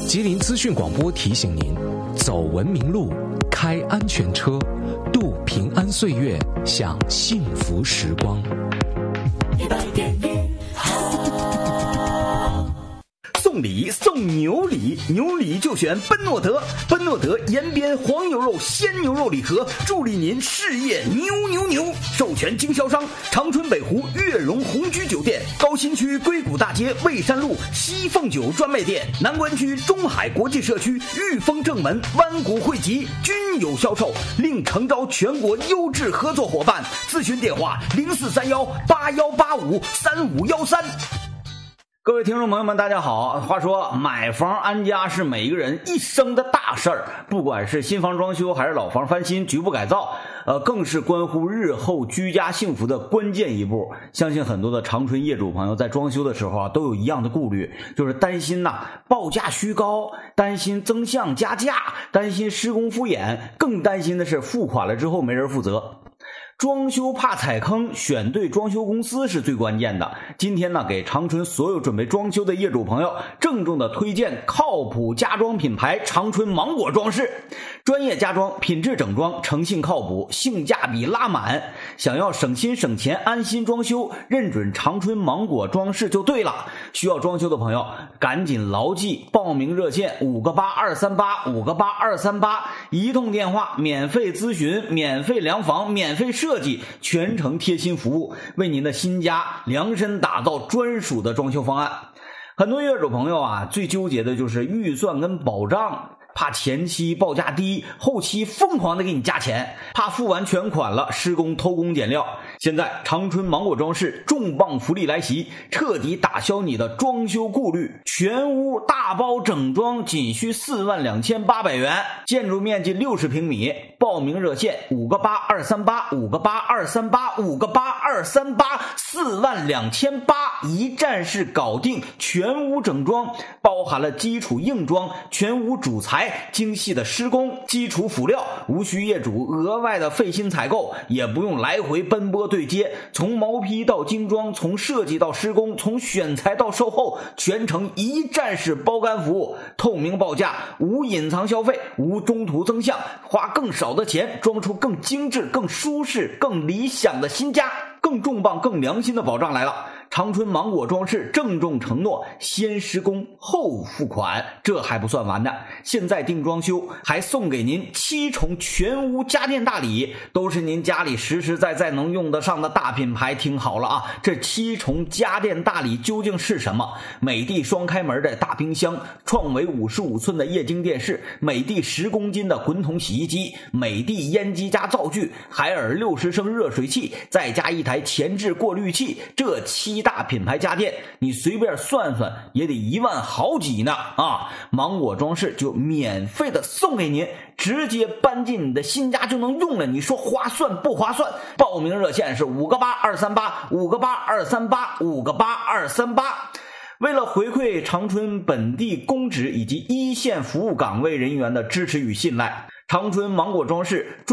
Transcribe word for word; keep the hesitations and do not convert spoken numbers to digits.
吉林资讯广播提醒您：走文明路，开安全车，度平安岁月，享幸福时光。 一百点一好。 送礼送牛礼，牛礼就选奔诺德，奔诺德延边黄牛肉鲜牛肉礼盒，助力您事业牛牛牛。授权经销商：长春北湖悦榕红居酒店，高新区硅谷大街蔚山路西凤酒专卖店，南关区中海国际社区裕丰正门湾谷汇集均有销售，另诚招全国优质合作伙伴。咨询电话：零四三幺八幺八五三五幺三。各位听众朋友们，大家好。话说买房安家是每一个人一生的大事儿，不管是新房装修还是老房翻新局部改造，呃，更是关乎日后居家幸福的关键一步。相信很多的长春业主朋友在装修的时候啊，都有一样的顾虑，就是担心呐、啊、报价虚高，担心增项加价，担心施工敷衍，更担心的是付款了之后没人负责。装修怕踩坑，选对装修公司是最关键的。今天呢，给长春所有准备装修的业主朋友郑重的推荐靠谱家装品牌长春芒果装饰，专业家装，品质整装，诚信靠谱，性价比拉满。想要省心省钱，安心装修，认准长春芒果装饰就对了。需要装修的朋友，赶紧牢记报名热线五个八二三八五个八二三八，一通电话免费咨询，免费量房，免费设设计，全程贴心服务，为您的新家量身打造专属的装修方案。很多业主朋友啊，最纠结的就是预算跟保障，怕前期报价低，后期疯狂的给你加钱，怕付完全款了施工偷工减料。现在长春芒果装饰重磅福利来袭，彻底打消你的装修顾虑，全屋大包整装仅需四万两千八百元，建筑面积六十平米。报名热线五个八二三八五个八二三八五个八二三八，四万两千八一站式搞定，全屋整装，包含了基础硬装、全屋主材、精细的施工、基础辅料，无需业主额外的费心采购，也不用来回奔波对接，从毛坯到精装，从设计到施工，从选材到售后，全程一站式包干服务，透明报价，无隐藏消费，无中途增项，花更少的钱装出更精致、更舒适、更理想的新家。更重磅、更良心的保障来了！长春芒果装饰郑重承诺，先施工后付款。这还不算完的，现在订装修还送给您七重全屋家电大礼，都是您家里实实在在能用得上的大品牌。听好了啊，这七重家电大礼究竟是什么？美的双开门的大冰箱，创维五十五寸的液晶电视，美的十公斤的滚筒洗衣机，美的烟机加灶具，海尔六十升热水器，再加一台前置过滤器，这七大品牌家电你随便算算也得一万好几呢啊！芒果装饰就免费的送给您，直接搬进你的新家就能用了，你说划算不划算？报名热线是五个八二三八五个八二三八五个八二三八。为了回馈长春本地公职以及一线服务岗位人员的支持与信赖，长春芒果装饰